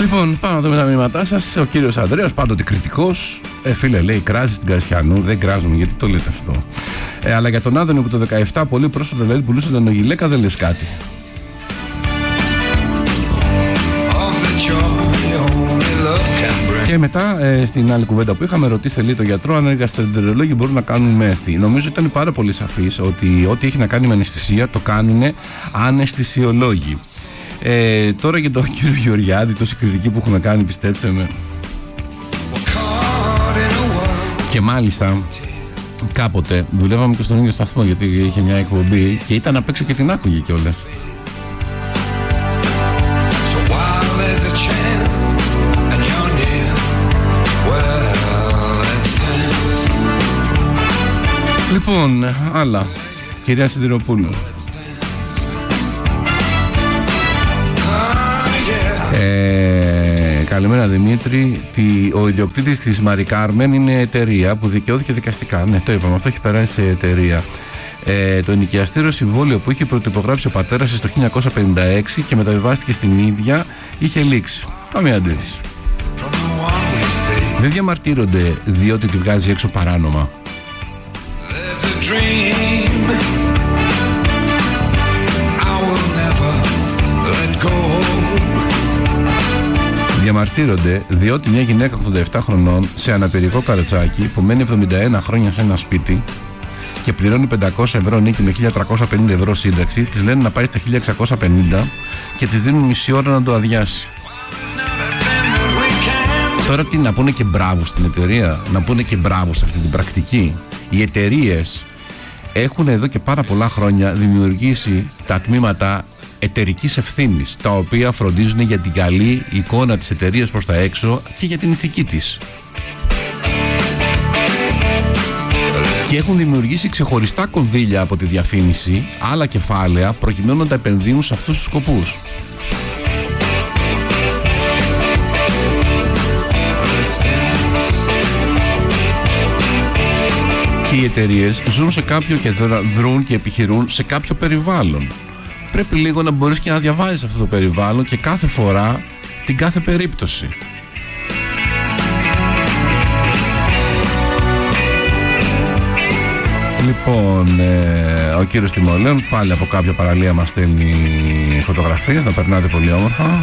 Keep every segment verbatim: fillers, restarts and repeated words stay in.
Λοιπόν, πάνω να δούμε τα μηνύματά σας. Ο κύριος Ανδρέας, πάντοτε κριτικός. Ε, φίλε, λέει, κράζει στην Καριστιανού. Δεν κράζουμε, γιατί το λέτε αυτό. Ε, αλλά για τον Άδωνη που το δεκαεπτά πολύ πρόσφατα δηλαδή πουλούσε τον Ογιλέκα, δεν λες κάτι. Και μετά, ε, στην άλλη κουβέντα που είχαμε, ρωτήστε λίγο τον γιατρό αν οι γαστρεντερολόγοι μπορούν να κάνουν μέθη. Νομίζω ήταν πάρα πολύ σαφής ότι ό,τι έχει να κάνει με αναισθησία το κάνουν αναισθησιολόγοι. Ε, τώρα για τον κύριο Γεωργιάδη, τόση κριτική που έχουμε κάνει, πιστέψτε με. Και μάλιστα κάποτε δουλεύαμε και στον ίδιο σταθμό, γιατί είχε μια εκπομπή και ήταν απ' έξω και την άκουγε κιόλας. Λοιπόν, άλλα. Κυρία Σιδηροπούλου. Ε, καλημέρα Δημήτρη. Τι, ο ιδιοκτήτης της Μαρι Κάρμεν είναι εταιρεία που δικαιώθηκε δικαστικά. Ναι, το είπαμε, αυτό έχει περάσει σε εταιρεία. Ε, το ενοικιαστήριο συμβόλαιο που είχε πρωτουπογράψει ο πατέρας της το χίλια εννιακόσια πενήντα έξι και μεταβιβάστηκε στην ίδια είχε λήξει. Καμία αντίρρηση. Δεν διαμαρτύρονται διότι τη βγάζει έξω παράνομα. Διαμαρτύρονται διότι μια γυναίκα ογδόντα επτά χρονών σε αναπηρικό καροτσάκι που μένει εβδομήντα ένα χρόνια σε ένα σπίτι και πληρώνει πεντακόσια ευρώ νίκη με χίλια τριακόσια πενήντα ευρώ σύνταξη, της λένε να πάει στα χίλια εξακόσια πενήντα και της δίνουν μισή ώρα να το αδειάσει. Τώρα τι, να πούνε και μπράβο στην εταιρεία, να πούνε και μπράβο σε αυτή την πρακτική. Οι εταιρείες έχουν εδώ και πάρα πολλά χρόνια δημιουργήσει τα τμήματα εταιρικής ευθύνης, τα οποία φροντίζουν για την καλή εικόνα της εταιρείας προς τα έξω και για την ηθική της. Και έχουν δημιουργήσει ξεχωριστά κονδύλια από τη διαφήμιση, άλλα κεφάλαια, προκειμένου να τα επενδύουν σε αυτούς τους σκοπούς. Και οι εταιρείες ζουν σε κάποιο και δρούν και επιχειρούν σε κάποιο περιβάλλον. Πρέπει λίγο να μπορείς και να διαβάζεις αυτό το περιβάλλον και κάθε φορά την κάθε περίπτωση. Λοιπόν, ε, ο κύριος Τιμολέων πάλι από κάποια παραλία μας στέλνει φωτογραφίες, να περνάτε πολύ όμορφα.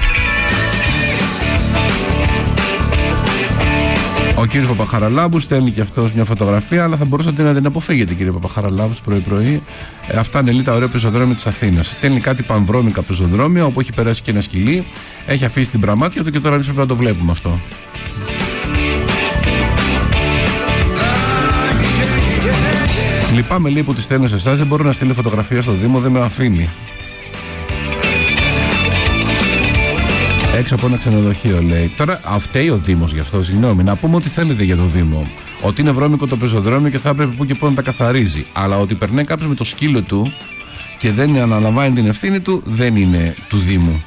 Ο κύριος Παπαχαραλάμπου στέλνει και αυτός μια φωτογραφία, αλλά θα μπορούσατε να την αποφύγετε, κύριε Παπαχαραλάμπου, πρωί-πρωί. Ε, αυτά είναι λίγα τα ωραία πεζοδρόμια της Αθήνας. Στέλνει κάτι πανβρώμικα πεζοδρόμια, όπου έχει περάσει και ένα σκυλί, έχει αφήσει την πραμάτια του και τώρα εμείς πρέπει να το βλέπουμε αυτό. Λυπάμαι λίγο που τη στέλνω σε εσάς, δεν μπορώ να στείλω φωτογραφία στο Δήμο, δεν με αφήνει. Έξω από ένα ξενοδοχείο, λέει. Τώρα, φταίει ο Δήμος γι' αυτό, συγγνώμη. Να πούμε ότι θέλετε για το Δήμο. Ότι είναι βρώμικο το πεζοδρόμιο και θα έπρεπε που και πού να τα καθαρίζει. Αλλά ότι περνάει κάποιος με το σκύλο του και δεν αναλαμβάνει την ευθύνη του, δεν είναι του Δήμου.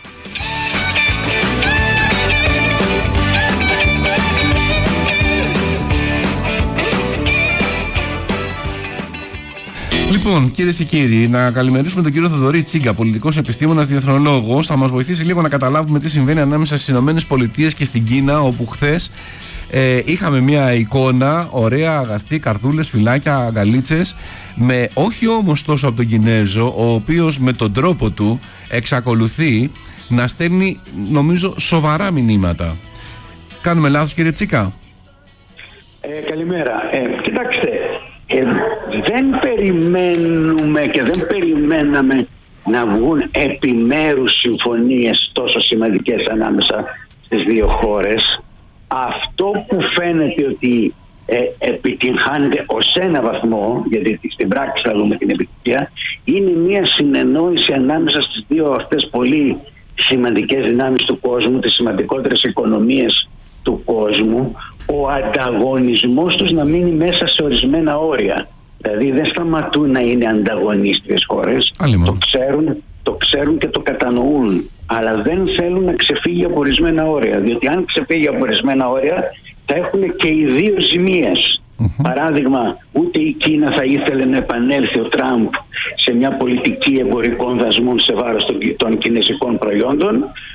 Λοιπόν, κυρίες και κύριοι, να καλημερίσουμε τον κύριο Θοδωρή Τσίγκα, πολιτικός επιστήμονας, διεθνολόγος. Θα μας βοηθήσει λίγο να καταλάβουμε τι συμβαίνει ανάμεσα στις Ηνωμένες Πολιτείες και στην Κίνα, όπου χθες ε, είχαμε μια εικόνα, ωραία, αγαστή, καρδούλες, φυλάκια, αγκαλίτσες, με όχι όμως τόσο από τον Κινέζο, ο οποίος με τον τρόπο του εξακολουθεί να στέλνει, νομίζω, σοβαρά μηνύματα. Κάνουμε λάθος, κύριε Τσίκα? Ε, καλημέρα. Ε, κοιτάξτε. Ε, δεν περιμένουμε και δεν περιμέναμε να βγουν επιμέρους συμφωνίες τόσο σημαντικές ανάμεσα στις δύο χώρες. Αυτό που φαίνεται ότι ε, επιτυγχάνεται ως ένα βαθμό, γιατί στην πράξη θα δούμε την επιτυχία, είναι μια συνεννόηση ανάμεσα στις δύο αυτές πολύ σημαντικές δυνάμεις του κόσμου, τις σημαντικότερες οικονομίες του κόσμου, ο ανταγωνισμός τους να μείνει μέσα σε ορισμένα όρια. Δηλαδή δεν σταματούν να είναι ανταγωνίστριες χώρες, το ξέρουν, το ξέρουν και το κατανοούν, αλλά δεν θέλουν να ξεφύγει από ορισμένα όρια, διότι αν ξεφύγει από ορισμένα όρια θα έχουν και οι δύο ζημίες. Mm-hmm. Παράδειγμα, ούτε η Κίνα θα ήθελε να επανέλθει ο Τραμπ σε μια πολιτική εμπορικών δασμών σε βάρος των, των κινέζικων προϊόντων,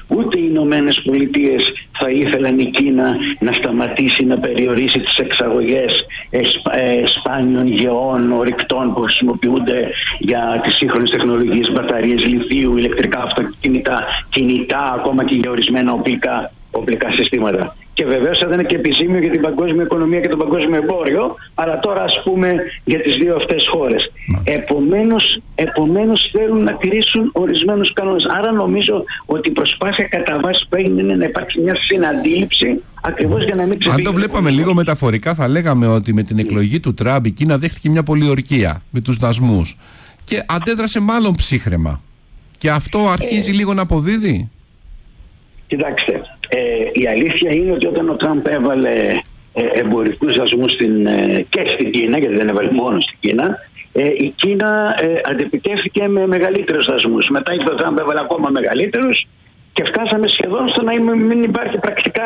Ούτε οι Ηνωμένες Πολιτείες θα ήθελαν η Κίνα να σταματήσει να περιορίσει τις εξαγωγές ε, σπάνιων γεών, ορυκτών που χρησιμοποιούνται για τις σύγχρονες τεχνολογίες, μπαταρίες λιθίου, ηλεκτρικά αυτοκίνητα, κινητά, ακόμα και για ορισμένα οπλικά, οπλικά συστήματα. Και βεβαίως θα ήταν και επιζήμιο για την παγκόσμια οικονομία και το παγκόσμιο εμπόριο, αλλά τώρα ας πούμε για τις δύο αυτές χώρες. Επομένως, επομένως θέλουν να τηρήσουν ορισμένους κανόνες. Άρα νομίζω ότι η προσπάθεια κατά βάση που έγινε είναι να υπάρξει μια συναντήληψη ακριβώς για να μην ξεφύγει. Αν το βλέπαμε λίγο μεταφορικά, θα λέγαμε ότι με την εκλογή του Τραμπ η Κίνα δέχτηκε μια πολιορκία με τους δασμούς και αντέδρασε μάλλον ψύχραιμα. Και αυτό αρχίζει ε... λίγο να αποδίδει. Κοιτάξτε, ε, η αλήθεια είναι ότι όταν ο Τραμπ έβαλε ε, εμπορικούς δασμούς στην, ε, και στην Κίνα, γιατί δεν έβαλε μόνο στην Κίνα, ε, η Κίνα ε, αντεπιτέθηκε με μεγαλύτερους δασμούς. Μετά ήρθε ο Τραμπ, έβαλε ακόμα μεγαλύτερους και φτάσαμε σχεδόν στο να μην υπάρχει πρακτικά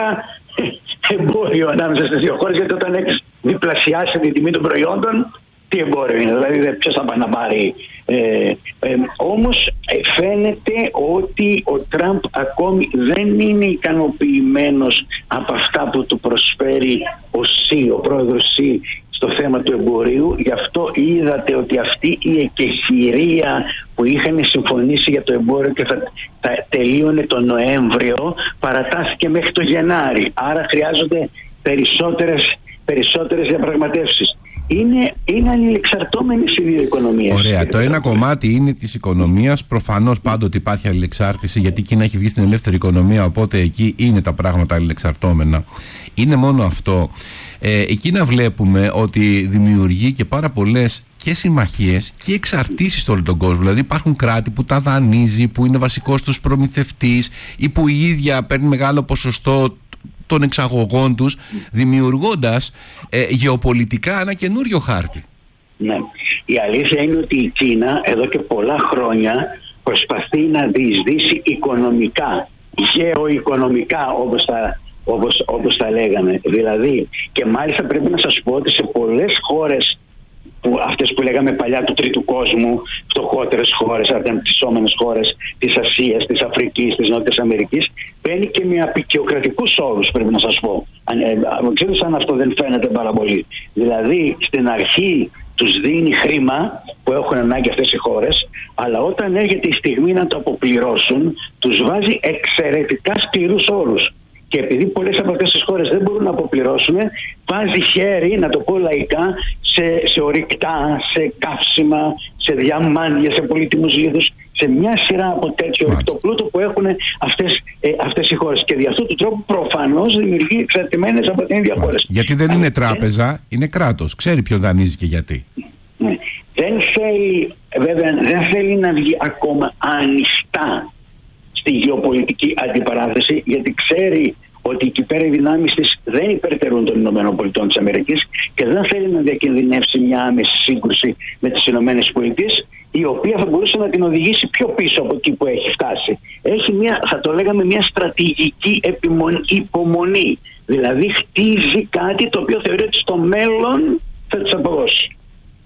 εμπόριο ανάμεσα στις δύο χώρες, γιατί όταν έχεις διπλασιάσει την τιμή των προϊόντων, τι εμπόριο είναι, δηλαδή ποιος θα πάει να πάρει. Ε, ε, όμως φαίνεται ότι ο Τραμπ ακόμη δεν είναι ικανοποιημένος από αυτά που του προσφέρει ο Σι, ο πρόεδρος Σι, στο θέμα του εμπορίου. Γι' αυτό είδατε ότι αυτή η εκεχηρία που είχαν συμφωνήσει για το εμπόριο και θα, θα τελείωνε τον Νοέμβριο παρατάθηκε μέχρι το Γενάρη. Άρα χρειάζονται περισσότερες, περισσότερες διαπραγματεύσεις. Είναι, είναι αλληλεξαρτώμενες οι δύο οικονομίες. Ωραία. Το ένα κομμάτι είναι της οικονομίας. Προφανώς πάντοτε υπάρχει αλληλεξάρτηση, γιατί η Κίνα έχει βγει στην ελεύθερη οικονομία, οπότε εκεί είναι τα πράγματα αλληλεξαρτώμενα. Είναι μόνο αυτό. Ε, η Κίνα βλέπουμε ότι δημιουργεί και πάρα πολλές και συμμαχίες και εξαρτήσεις σε όλο τον κόσμο. Δηλαδή υπάρχουν κράτη που τα δανείζει, που είναι βασικός τους προμηθευτής ή που η ίδια παίρνει μεγάλο ποσοστό των εξαγωγών τους, δημιουργώντας ε, γεωπολιτικά ένα καινούριο χάρτη. Ναι. Η αλήθεια είναι ότι η Κίνα εδώ και πολλά χρόνια προσπαθεί να διεισδύσει οικονομικά, γεωοικονομικά όπως τα, όπως, όπως τα λέγαμε. Δηλαδή, και μάλιστα πρέπει να σας πω ότι σε πολλές χώρες, που, αυτές που λέγαμε παλιά του τρίτου κόσμου, φτωχότερες χώρες, αναπτυσσόμενες χώρες της Ασίας, της Αφρικής, της Νότιας Αμερικής, μπαίνει και με απεικιοκρατικούς όρους, πρέπει να σας πω. Δεν ξέρω αν αυτό δεν φαίνεται πάρα πολύ. Δηλαδή, στην αρχή τους δίνει χρήμα που έχουν ανάγκη αυτές οι χώρες, αλλά όταν έρχεται η στιγμή να το αποπληρώσουν, τους βάζει εξαιρετικά σκληρούς όρους. Και επειδή πολλές από αυτές τις χώρες δεν μπορούν να αποπληρώσουν, βάζει χέρι, να το πω λαϊκά, σε, σε ορυκτά, σε καύσιμα, σε διαμάντια, σε πολύτιμους λίθους, σε μια σειρά από τέτοιο ορυκτό πλούτο που έχουν αυτές, ε, αυτές οι χώρες. Και δι' αυτού του τρόπου προφανώς δημιουργεί εξαρτημένες από την ίδια χώρες. Γιατί δεν είναι τράπεζα, είναι κράτος. Ξέρει ποιο δανείζει και γιατί. Ναι. Δεν θέλει, βέβαια, δεν θέλει να βγει ακόμα ανοιχτά στη γεωπολιτική αντιπαράθεση, γιατί ξέρει ότι εκεί πέρα οι δυνάμεις της δεν υπερτερούν των Ηνωμένων Πολιτών της Αμερικής και δεν θέλει να διακινδυνεύσει μια άμεση σύγκρουση με τις Ηνωμένες Πολιτείες, η οποία θα μπορούσε να την οδηγήσει πιο πίσω από εκεί που έχει φτάσει. Έχει μια, θα το λέγαμε, μια στρατηγική επιμονή, υπομονή. Δηλαδή χτίζει κάτι το οποίο θεωρεί ότι στο μέλλον θα της αποδώσει.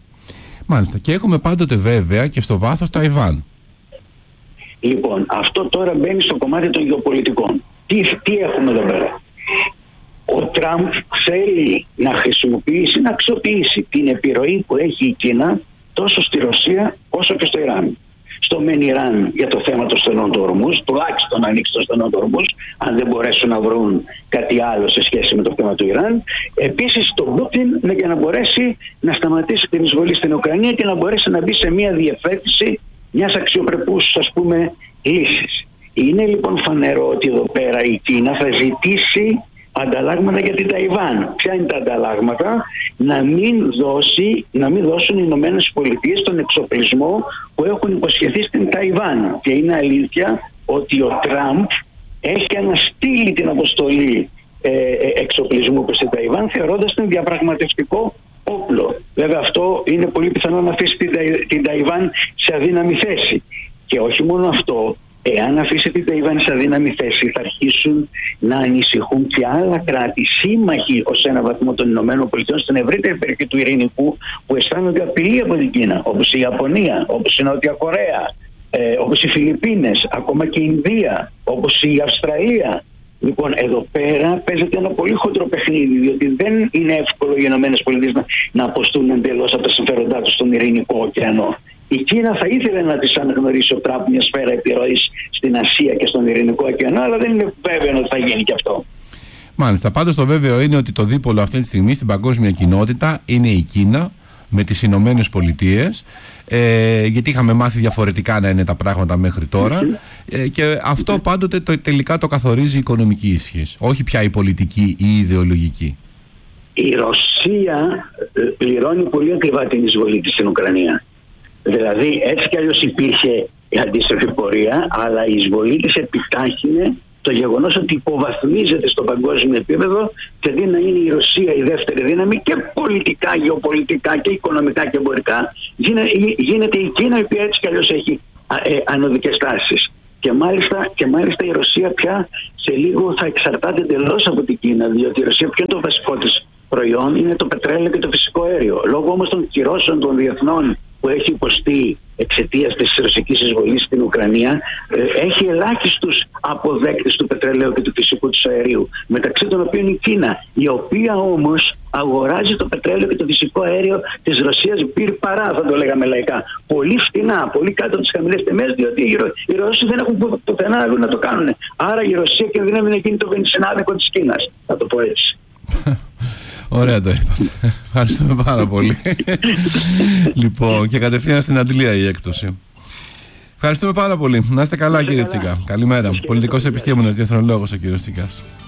Μάλιστα. Και έχουμε πάντοτε βέβαια και στο βάθος Ταϊβάν. Λοιπόν, αυτό τώρα μπαίνει στο κομμάτι των γεωπολιτικών. Τι, τι έχουμε εδώ πέρα. Ο Τραμπ θέλει να χρησιμοποιήσει, να αξιοποιήσει την επιρροή που έχει η Κίνα τόσο στη Ρωσία όσο και στο Ιράν. Στο μεν Ιράν για το θέμα των στενών του Ορμούζ, τουλάχιστον να ανοίξει το στενό του Ορμούζ, αν δεν μπορέσουν να βρουν κάτι άλλο σε σχέση με το θέμα του Ιράν. Επίσης τον Πούτιν για να μπορέσει να σταματήσει την εισβολή στην Ουκρανία και να μπορέσει να μπει σε μια διευθέτηση μιας αξιοπρεπούς, ας πούμε, λύσης. Είναι λοιπόν φανερό ότι εδώ πέρα η Κίνα θα ζητήσει ανταλλάγματα για την Ταϊβάν. Ποια είναι τα ανταλλάγματα? Να μην, δώσει, να μην δώσουν οι Ηνωμένες Πολιτείες τον εξοπλισμό που έχουν υποσχεθεί στην Ταϊβάν. Και είναι αλήθεια ότι ο Τραμπ έχει αναστείλει την αποστολή ε, εξοπλισμού προς την Ταϊβάν, θεωρώντας την διαπραγματευτικό όπλο. Βέβαια αυτό είναι πολύ πιθανό να αφήσει την, την Ταϊβάν σε αδύναμη θέση. Και όχι μόνο αυτό, εάν αφήσει την Ταϊβάν σε αδύναμη θέση, θα αρχίσουν να ανησυχούν και άλλα κράτη σύμμαχοι ως ένα βαθμό των Ηνωμένων Πολιτειών στην ευρύτερη περιοχή του Ειρηνικού, που αισθάνονται απειλή από την Κίνα, όπως η Ιαπωνία, όπως η Νότια Κορέα, ε, όπως οι Φιλιππίνες, ακόμα και η Ινδία, όπως η Αυστραλία. Λοιπόν, εδώ πέρα παίζεται ένα πολύ χοντρό παιχνίδι, διότι δεν είναι εύκολο οι ΗΠΑ να, να αποστούν εντελώς από τα συμφέροντά τους στον Ειρηνικό ωκεανό. Η Κίνα θα ήθελε να της αναγνωρίσει ο Τραμπ μια σφαίρα επιρροής στην Ασία και στον Ειρηνικό ωκεανό, αλλά δεν είναι βέβαιο ότι θα γίνει και αυτό. Μάλιστα. Πάντως το βέβαιο είναι ότι το δίπολο αυτή τη στιγμή στην παγκόσμια κοινότητα είναι η Κίνα με τις Ηνωμένε Πολιτείες, ε, γιατί είχαμε μάθει διαφορετικά να είναι τα πράγματα μέχρι τώρα, ε, και αυτό πάντοτε το, τελικά το καθορίζει η οικονομική ισχύς, όχι πια η πολιτική ή η ιδεολογική. Η Ρωσία πληρώνει πολύ ακριβά την εισβολή της στην Ουκρανία. Δηλαδή έτσι κι αλλιώς υπήρχε η αντίστροφη πορεία, αλλά η εισβολή της επιτάχυνε το γεγονός ότι υποβαθμίζεται στο παγκόσμιο επίπεδο και δει να είναι η Ρωσία η δεύτερη δύναμη και πολιτικά, γεωπολιτικά και οικονομικά και εμπορικά. Γίνεται η Κίνα, η οποία έτσι κι αλλιώς έχει ανωδικές τάσεις. Και μάλιστα, και μάλιστα η Ρωσία πια σε λίγο θα εξαρτάται εντελώς από την Κίνα, διότι η Ρωσία ποιο είναι το βασικό της προϊόν, είναι το πετρέλαιο και το φυσικό αέριο. Λόγω όμως των κυρώσεων των διεθνών που έχει υποστεί εξαιτίας της ρωσικής εισβολής στην Ουκρανία, έχει ελάχιστους αποδέκτες του πετρελαίου και του φυσικού του αερίου, μεταξύ των οποίων η Κίνα, η οποία όμως αγοράζει το πετρέλαιο και το φυσικό αέριο της Ρωσίας μπυρ παρά, θα το λέγαμε λαϊκά, πολύ φτηνά, πολύ κάτω από τις χαμηλές τιμές, διότι οι Ρώσοι δεν έχουν πουθενά αλλού να το κάνουν. Άρα η Ρωσία κινδυνεύει να γίνει το βενζινάδικο της Κίνας, θα το πω έτσι. Ωραία το είπατε. Ευχαριστούμε πάρα πολύ. Λοιπόν, και κατευθείαν στην αντλία η έκπτωση. Ευχαριστούμε πάρα πολύ. Να είστε καλά, κύριε Τσίκα. Καλημέρα. Πολιτικός επιστήμονας, διεθνολόγος ο κύριος Τσίκας.